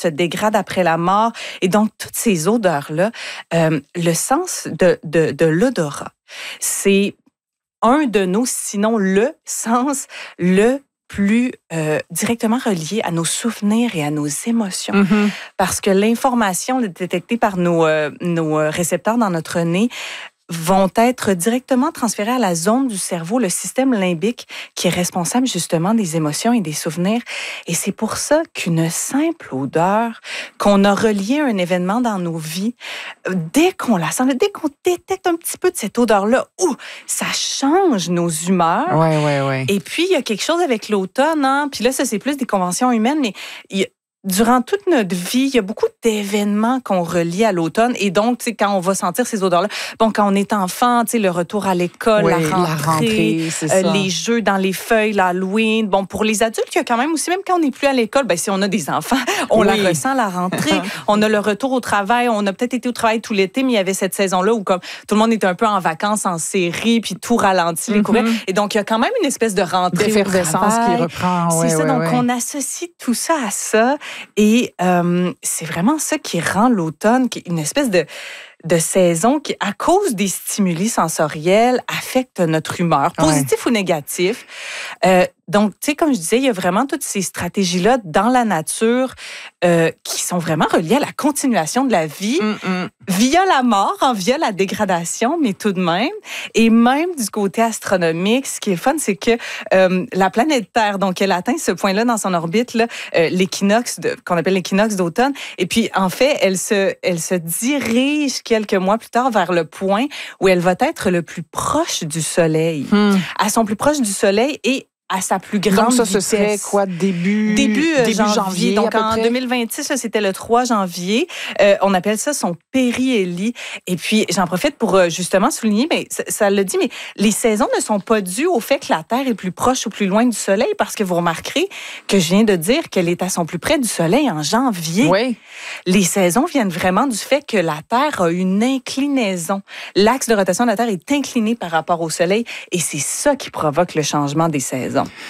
se dégrade après la mort. Et donc, toutes ces odeurs-là, le sens de l'odorat, c'est un de nos, sinon le sens le plus directement relié à nos souvenirs et à nos émotions. Mm-hmm. Parce que l'information détectée par nos récepteurs dans notre nez vont être directement transférés à la zone du cerveau, le système limbique, qui est responsable justement des émotions et des souvenirs. Et c'est pour ça qu'une simple odeur, qu'on a reliée à un événement dans nos vies, dès qu'on la sent, dès qu'on détecte un petit peu de cette odeur-là, ça change nos humeurs. Ouais. Et puis, il y a quelque chose avec l'automne, hein? Puis là, ça, c'est plus des conventions humaines, mais durant toute notre vie, il y a beaucoup d'événements qu'on relie à l'automne. Et donc, tu sais, quand on va sentir ces odeurs-là, bon, quand on est enfant, tu sais, le retour à l'école, la rentrée, c'est ça. les jeux dans les feuilles, l'Halloween. Bon, pour les adultes, il y a quand même aussi, même quand on n'est plus à l'école, ben, si on a des enfants, on la ressent, la rentrée. On a le retour au travail. On a peut-être été au travail tout l'été, mais il y avait cette saison-là où comme tout le monde était un peu en vacances, en série, puis tout ralenti, les courriels. Et donc, il y a quand même une espèce de rentrée d'effervescence qui reprend. C'est ça. Donc, on associe tout ça à ça. Et c'est vraiment ça qui rend l'automne une espèce de saison qui, à cause des stimuli sensoriels, affecte notre humeur, positif ou négatif. Donc, tu sais, comme je disais, il y a vraiment toutes ces stratégies-là dans la nature qui sont vraiment reliées à la continuation de la vie via la mort, via la dégradation, mais tout de même. Et même du côté astronomique, ce qui est fun, c'est que la planète Terre, donc elle atteint ce point-là dans son orbite, là, l'équinoxe, qu'on appelle l'équinoxe d'automne. Et puis, en fait, elle se dirige quelques mois plus tard vers le point où elle va être le plus proche du Soleil. À son plus proche du Soleil et à sa plus grande vitesse. Donc, ce serait quoi, début janvier? Donc, en 2026, là, c'était le 3 janvier. On appelle ça son périhélie. Et puis, j'en profite pour justement souligner, mais ça le dit, mais les saisons ne sont pas dues au fait que la Terre est plus proche ou plus loin du Soleil, parce que vous remarquerez que je viens de dire qu'elle est à son plus près du Soleil en janvier. Oui. Les saisons viennent vraiment du fait que la Terre a une inclinaison. L'axe de rotation de la Terre est incliné par rapport au Soleil, et c'est ça qui provoque le changement des saisons.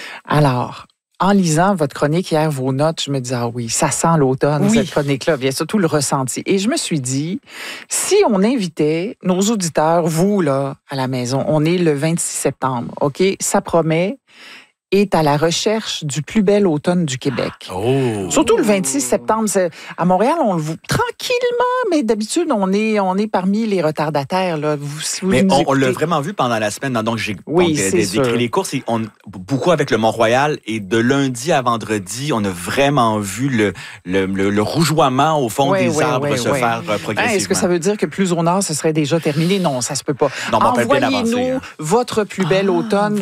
Alors, en lisant votre chronique hier, vos notes, je me disais, ah oui, ça sent l'automne, cette chronique-là, bien surtout le ressenti. Et je me suis dit, si on invitait nos auditeurs, vous, là, à la maison, on est le 26 septembre, OK? Ça promet, est à la recherche du plus bel automne du Québec. Oh. Surtout le 26 septembre. À Montréal, on le voit tranquillement, mais d'habitude, on est parmi les retardataires. Là. Mais on l'a vraiment vu pendant la semaine. Donc, j'ai décrit les courses. Beaucoup avec le Mont-Royal. Et de lundi à vendredi, on a vraiment vu le rougeoiement au fond des arbres se faire progressivement. Est-ce que ça veut dire que plus au nord, ce serait déjà terminé? Non, ça se peut pas. Non, envoyez-nous votre plus bel automne.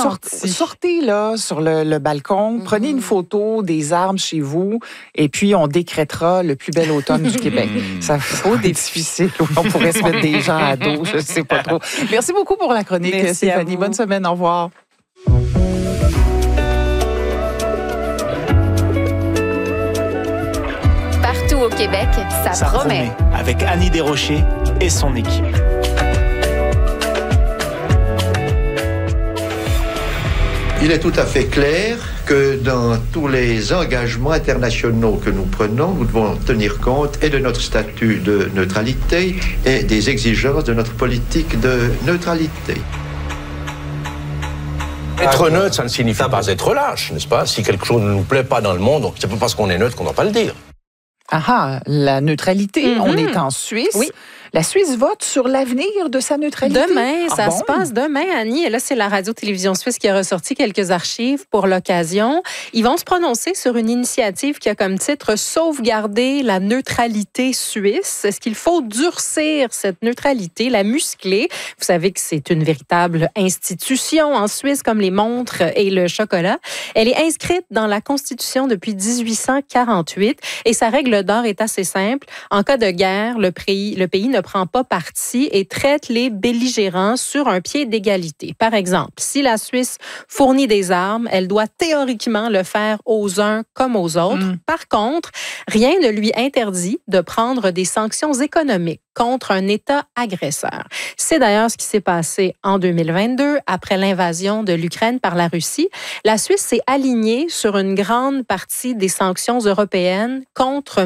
Sortez là sur le balcon, prenez une photo des arbres chez vous et puis on décrétera le plus bel automne du Québec. Ça faut des difficile. On pourrait se mettre des gens à dos, je ne sais pas trop. Merci beaucoup pour la chronique, Stéphanie. Bonne semaine, au revoir. Partout au Québec, ça promet. Avec Annie Desrochers et son équipe. Il est tout à fait clair que dans tous les engagements internationaux que nous prenons, nous devons tenir compte et de notre statut de neutralité et des exigences de notre politique de neutralité. Être neutre, ça ne signifie pas être lâche, n'est-ce pas? Si quelque chose ne nous plaît pas dans le monde, c'est pas parce qu'on est neutre qu'on ne doit pas le dire. Ah, la neutralité. On est en Suisse. Oui. La Suisse vote sur l'avenir de sa neutralité. Demain, ça se passe demain, Annie. Et là, c'est la Radio-Télévision Suisse qui a ressorti quelques archives pour l'occasion. Ils vont se prononcer sur une initiative qui a comme titre « Sauvegarder la neutralité suisse ». Est-ce qu'il faut durcir cette neutralité, la muscler? Vous savez que c'est une véritable institution en Suisse, comme les montres et le chocolat. Elle est inscrite dans la Constitution depuis 1848 et sa règle d'or est assez simple. En cas de guerre, le pays ne prend pas parti et traite les belligérants sur un pied d'égalité. Par exemple, si la Suisse fournit des armes, elle doit théoriquement le faire aux uns comme aux autres. Par contre, rien ne lui interdit de prendre des sanctions économiques contre un État agresseur. C'est d'ailleurs ce qui s'est passé en 2022, après l'invasion de l'Ukraine par la Russie. La Suisse s'est alignée sur une grande partie des sanctions européennes contre